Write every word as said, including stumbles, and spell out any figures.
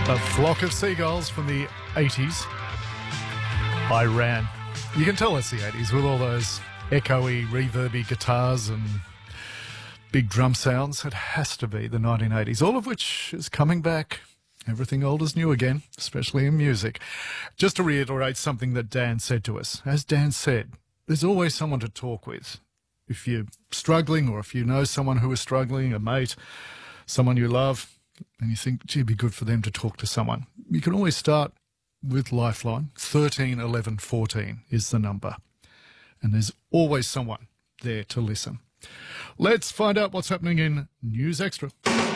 A Flock of Seagulls from the eighties. I Ran. You can tell it's the eighties with all those echoey, reverby guitars and big drum sounds. It has to be the nineteen eighties, all of which is coming back. Everything old is new again, especially in music. Just to reiterate something that Dan said to us. As Dan said, there's always someone to talk with. If you're struggling or if you know someone who is struggling, a mate, someone you love, and you think, gee, it'd be good for them to talk to someone, you can always start with Lifeline. thirteen eleven fourteen is the number. And there's always someone there to listen. Let's find out what's happening in News Extra.